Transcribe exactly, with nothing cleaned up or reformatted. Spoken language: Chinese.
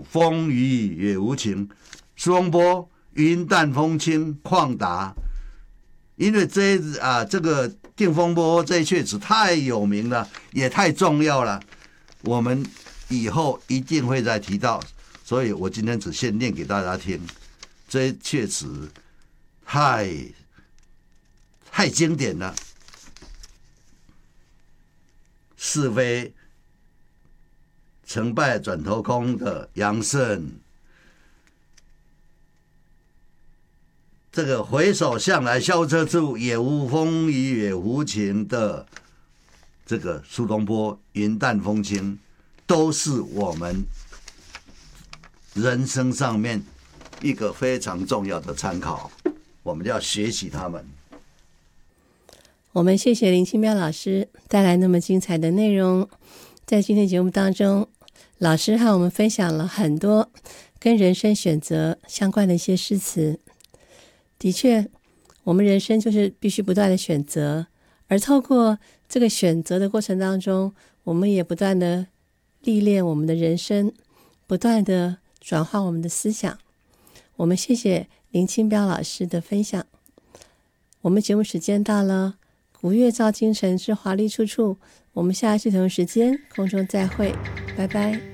风雨也无情，苏东坡云淡风轻旷达。因为这啊这个定风波这一阙词太有名了，也太重要了，我们以后一定会再提到，所以我今天只先念给大家听。这一阙词太太经典了，是非成败转头空的杨慎，这个回首向来萧车处，也无风雨也无晴的这个苏东坡云淡风轻，都是我们人生上面一个非常重要的参考，我们要学习他们。 我们谢谢林清标老师带来那么精彩的内容。在今天节目当中，老师和我们分享了很多跟人生选择相关的一些诗词。的确，我们人生就是必须不断的选择，而透过这个选择的过程当中，我们也不断的历练我们的人生，不断的转化我们的思想。我们谢谢林清标老师的分享。我们节目时间到了，古乐造京城之华丽处处，我们下一次同一时间空中再会，拜拜。